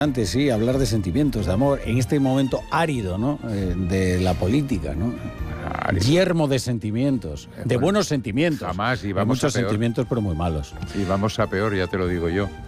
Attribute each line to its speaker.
Speaker 1: Antes sí, hablar de sentimientos, de amor, en este momento árido, ¿no? De la política, ¿no? Yermo de sentimientos, de buenos sentimientos.
Speaker 2: Jamás, y
Speaker 1: Hay
Speaker 2: vamos
Speaker 1: muchos
Speaker 2: a peor.
Speaker 1: sentimientos, pero muy malos.
Speaker 2: Y vamos a peor, ya te lo digo yo.